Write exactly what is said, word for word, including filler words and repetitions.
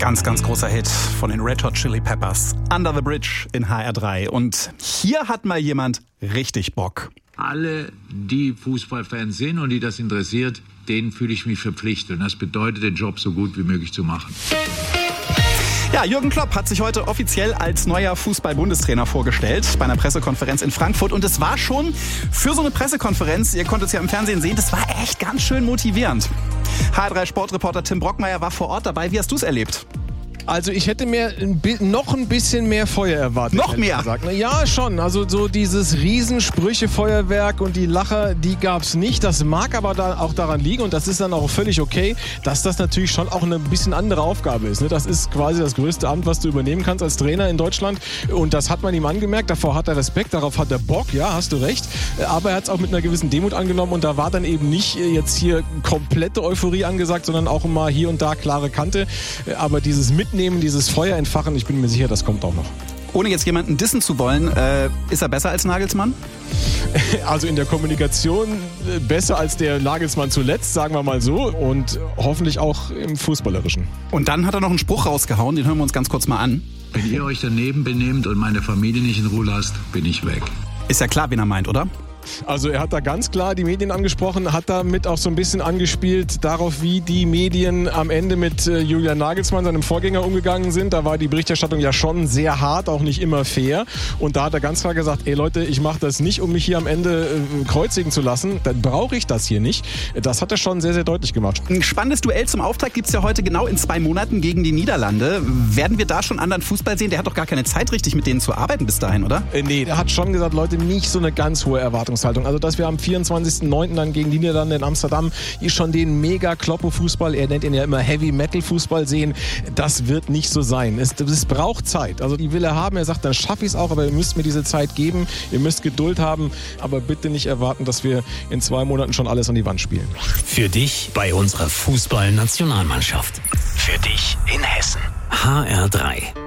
Ganz, ganz großer Hit von den Red Hot Chili Peppers. Under the Bridge in H R drei. Und hier hat mal jemand richtig Bock. Alle, die Fußballfans sind und die das interessiert, denen fühle ich mich verpflichtet. Und das bedeutet, den Job so gut wie möglich zu machen. Ja, Jürgen Klopp hat sich heute offiziell als neuer Fußball-Bundestrainer vorgestellt bei einer Pressekonferenz in Frankfurt. Und es war schon für so eine Pressekonferenz, ihr konntet es ja im Fernsehen sehen, das war echt ganz schön motivierend. H R drei Sportreporter Tim Brockmeier war vor Ort dabei. Wie hast du es erlebt? Also ich hätte mir ein bi- noch ein bisschen mehr Feuer erwartet. Noch mehr? Gesagt. Ja, schon. Also so dieses Riesensprüche-Feuerwerk und die Lacher, die gab's nicht. Das mag aber da auch daran liegen und das ist dann auch völlig okay, dass das natürlich schon auch eine bisschen andere Aufgabe ist. Ne? Das ist quasi das größte Amt, was du übernehmen kannst als Trainer in Deutschland und das hat man ihm angemerkt. Davor hat er Respekt, darauf hat er Bock, ja, hast du recht. Aber er hat es auch mit einer gewissen Demut angenommen und da war dann eben nicht jetzt hier komplette Euphorie angesagt, sondern auch mal hier und da klare Kante. Aber dieses Mitnehmen, dieses Feuer entfachen, ich bin mir sicher, das kommt auch noch. Ohne jetzt jemanden dissen zu wollen, äh, ist er besser als Nagelsmann? Also in der Kommunikation besser als der Nagelsmann zuletzt, sagen wir mal so. Und hoffentlich auch im Fußballerischen. Und dann hat er noch einen Spruch rausgehauen, den hören wir uns ganz kurz mal an. Wenn ihr euch daneben benehmt und meine Familie nicht in Ruhe lasst, bin ich weg. Ist ja klar, wen er meint, oder? Also er hat da ganz klar die Medien angesprochen, hat damit auch so ein bisschen angespielt darauf, wie die Medien am Ende mit äh, Julian Nagelsmann, seinem Vorgänger, umgegangen sind. Da war die Berichterstattung ja schon sehr hart, auch nicht immer fair. Und da hat er ganz klar gesagt, ey Leute, ich mache das nicht, um mich hier am Ende äh, kreuzigen zu lassen. Dann brauche ich das hier nicht. Das hat er schon sehr, sehr deutlich gemacht. Ein spannendes Duell zum Auftakt gibt's ja heute genau in zwei Monaten gegen die Niederlande. Werden wir da schon anderen Fußball sehen? Der hat doch gar keine Zeit, richtig mit denen zu arbeiten bis dahin, oder? Äh, nee, der hat schon gesagt, Leute, nicht so eine ganz hohe Erwartungshaltung. Also, dass wir am vierundzwanzigsten neunten dann gegen die Niederlande in Amsterdam schon den Mega-Kloppo-Fußball, er nennt ihn ja immer Heavy-Metal-Fußball sehen, das wird nicht so sein. Es, es braucht Zeit. Also, die will er haben. Er sagt, dann schaffe ich es auch, aber ihr müsst mir diese Zeit geben. Ihr müsst Geduld haben, aber bitte nicht erwarten, dass wir in zwei Monaten schon alles an die Wand spielen. Für dich bei unserer Fußball-Nationalmannschaft. Für dich in Hessen. H R drei.